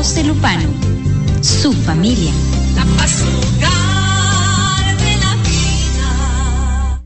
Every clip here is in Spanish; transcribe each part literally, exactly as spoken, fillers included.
voz de Lupano, su familia. La paz lugar de la vida.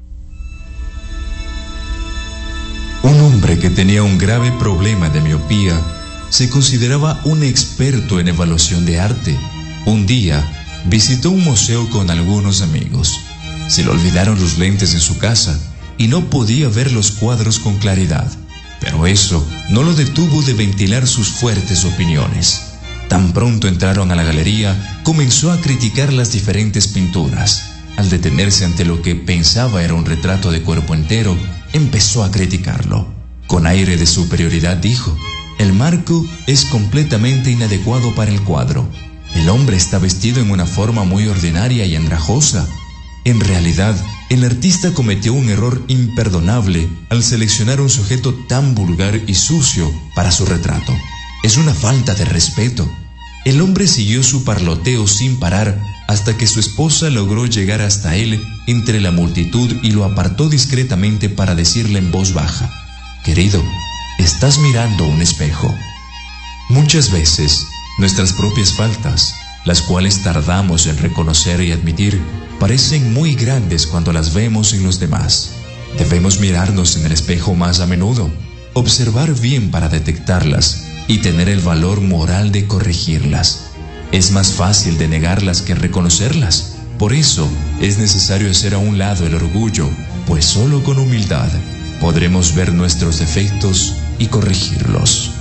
Un hombre que tenía un grave problema de miopía se consideraba un experto en evaluación de arte. Un día visitó un museo con algunos amigos. Se le olvidaron los lentes en su casa y no podía ver los cuadros con claridad. Pero eso no lo detuvo de ventilar sus fuertes opiniones. Tan pronto entraron a la galería, comenzó a criticar las diferentes pinturas. Al detenerse ante lo que pensaba era un retrato de cuerpo entero, empezó a criticarlo. Con aire de superioridad dijo: el marco es completamente inadecuado para el cuadro. El hombre está vestido en una forma muy ordinaria y andrajosa. En realidad, el artista cometió un error imperdonable al seleccionar un sujeto tan vulgar y sucio para su retrato. Es una falta de respeto. El hombre siguió su parloteo sin parar hasta que su esposa logró llegar hasta él entre la multitud y lo apartó discretamente para decirle en voz baja: querido, estás mirando un espejo. Muchas veces, nuestras propias faltas, las cuales tardamos en reconocer y admitir, parecen muy grandes cuando las vemos en los demás. Debemos mirarnos en el espejo más a menudo, observar bien para detectarlas y tener el valor moral de corregirlas. Es más fácil de negarlas que reconocerlas. Por eso es necesario hacer a un lado el orgullo, pues solo con humildad podremos ver nuestros defectos y corregirlos.